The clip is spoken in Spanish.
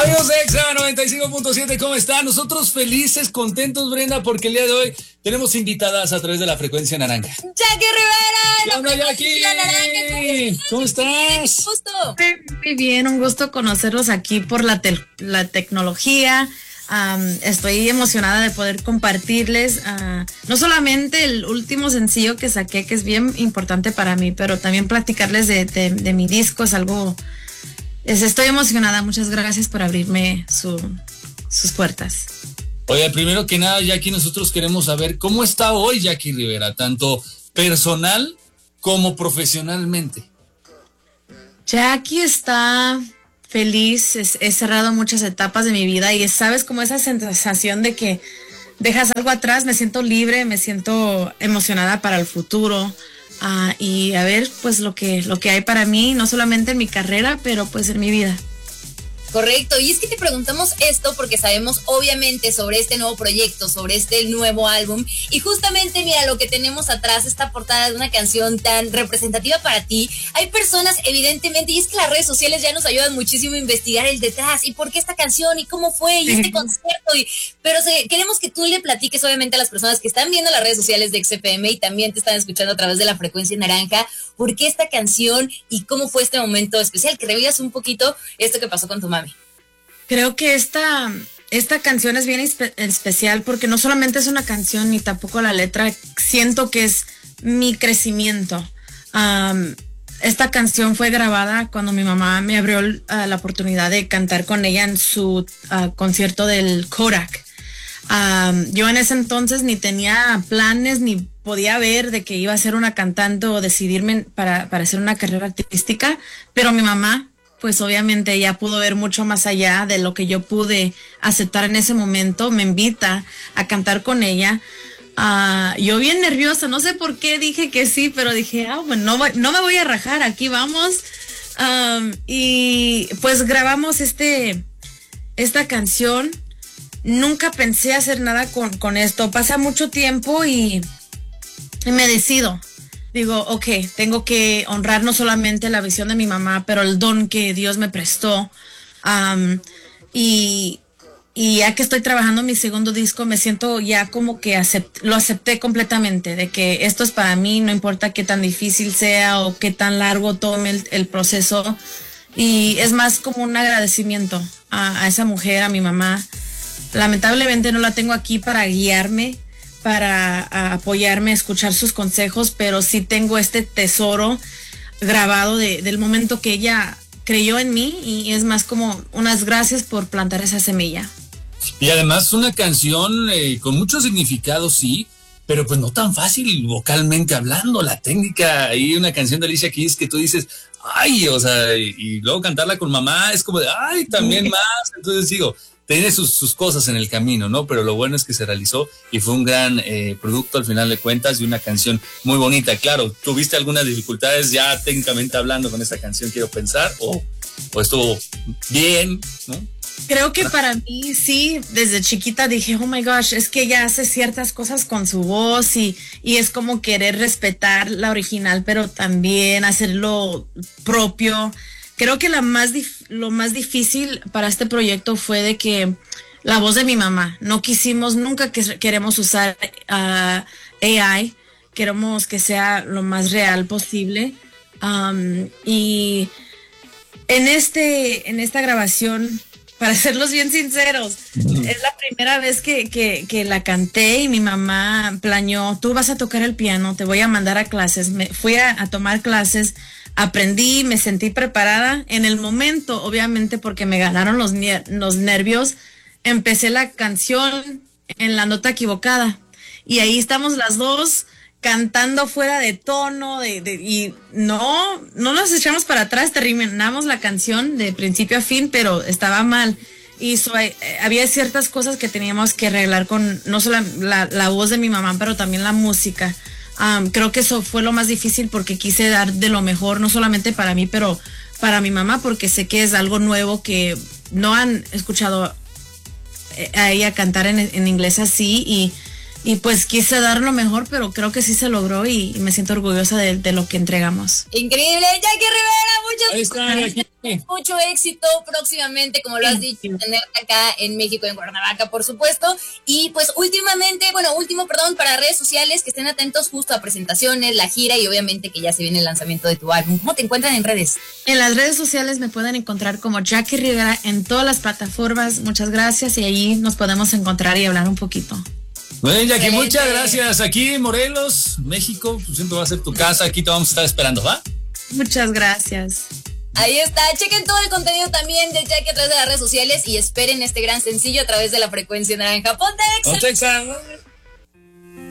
Amigos de Exa 95.7, ¿cómo están? Nosotros felices, contentos, Brenda, porque el día de hoy tenemos invitadas a través de la frecuencia naranja. Jackie Rivera. ¡Hola, Jackie! ¿Cómo estás? Justo. Muy bien, un gusto conocerlos aquí por la tecnología. Estoy emocionada de poder compartirles no solamente el último sencillo que saqué, que es bien importante para mí, pero también platicarles de mi disco. Es algo... Estoy emocionada. Muchas gracias por abrirme sus puertas. Oye, primero que nada, Jackie, nosotros queremos saber cómo está hoy Jackie Rivera, tanto personal como profesionalmente. Jackie está feliz. He cerrado muchas etapas de mi vida y sabes, como esa sensación de que dejas algo atrás. Me siento libre, me siento emocionada para el futuro. Y a ver pues lo que hay para mí, no solamente en mi carrera, pero pues en mi vida. Correcto, y es que te preguntamos esto porque sabemos obviamente sobre este nuevo proyecto, sobre este nuevo álbum, y justamente mira lo que tenemos atrás, esta portada de una canción tan representativa para ti. Hay personas evidentemente, y es que las redes sociales ya nos ayudan muchísimo a investigar el detrás, y por qué esta canción, y cómo fue, y este concierto, pero queremos que tú le platiques obviamente a las personas que están viendo las redes sociales de XFM y también te están escuchando a través de la frecuencia naranja, por qué esta canción y cómo fue este momento especial, que revivas un poquito esto que pasó con tu mami. Creo que esta canción es bien especial porque no solamente es una canción ni tampoco la letra, siento que es mi crecimiento. Esta canción fue grabada cuando mi mamá me abrió la oportunidad de cantar con ella en su concierto del Kodak. Yo en ese entonces ni tenía planes ni podía ver de que iba a ser una cantante o decidirme para hacer una carrera artística, pero mi mamá, pues obviamente ella pudo ver mucho más allá de lo que yo pude aceptar en ese momento. Me invita a cantar con ella. Yo bien nerviosa, no sé por qué dije que sí, pero dije, bueno, no me voy a rajar, aquí vamos. Y pues grabamos esta canción. Nunca pensé hacer nada con esto. Pasa mucho tiempo y me decido. Digo, ok, tengo que honrar no solamente la visión de mi mamá, pero el don que Dios me prestó. Y ya que estoy trabajando mi segundo disco, me siento ya como que lo acepté completamente, de que esto es para mí, no importa qué tan difícil sea o qué tan largo tome el proceso. Y es más como un agradecimiento a esa mujer, a mi mamá. Lamentablemente no la tengo aquí para guiarme, para apoyarme, escuchar sus consejos, pero sí tengo este tesoro grabado del momento que ella creyó en mí, y es más como unas gracias por plantar esa semilla. Y además una canción con mucho significado, sí, pero pues no tan fácil vocalmente hablando. La técnica y una canción de Alicia Keys que tú dices, ay, o sea, y luego cantarla con mamá es como de, ay, también más. Entonces digo, tiene sus cosas en el camino, ¿no? Pero lo bueno es que se realizó y fue un gran producto al final de cuentas y una canción muy bonita. Claro, ¿tuviste algunas dificultades ya técnicamente hablando con esta canción, quiero pensar? ¿O estuvo bien, no? Creo que para mí sí, desde chiquita dije, oh my gosh, es que ella hace ciertas cosas con su voz y es como querer respetar la original, pero también hacerlo propio. Creo que lo más difícil para este proyecto fue de que la voz de mi mamá, nunca queremos usar AI, queremos que sea lo más real posible. Y en esta grabación, para serlos bien sinceros, es la primera vez que la canté y mi mamá planeó, tú vas a tocar el piano, te voy a mandar a clases. Fui a tomar clases, aprendí, me sentí preparada. En el momento, obviamente, porque me ganaron los nervios, empecé la canción en la nota equivocada. Y ahí estamos las dos cantando fuera de tono, y no nos echamos para atrás, terminamos la canción de principio a fin, pero estaba mal. Y había ciertas cosas que teníamos que arreglar con no solo la voz de mi mamá, pero también la música. Creo que eso fue lo más difícil porque quise dar de lo mejor, no solamente para mí, pero para mi mamá, porque sé que es algo nuevo que no han escuchado a ella cantar en inglés así, y pues quise dar lo mejor, pero creo que sí se logró y me siento orgullosa de lo que entregamos. Increíble, Jackie Rivera, muchas gracias. Sí. Mucho éxito próximamente, como lo has dicho, tenerte acá en México, en Cuernavaca, por supuesto. Y pues último, para redes sociales, que estén atentos justo a presentaciones, la gira y obviamente que ya se viene el lanzamiento de tu álbum. ¿Cómo te encuentran en redes? En las redes sociales me pueden encontrar como Jackie Rivera en todas las plataformas. Muchas gracias y ahí nos podemos encontrar y hablar un poquito. Bueno, Jackie, Excelente. muchas gracias. Aquí en Morelos, México, pues siempre va a ser tu casa. Aquí te vamos a estar esperando, ¿va? Muchas gracias. Ahí está, chequen todo el contenido también de Jackie a través de las redes sociales y esperen este gran sencillo a través de la frecuencia naranja. ¡Ponte Exa! Ponte Exa.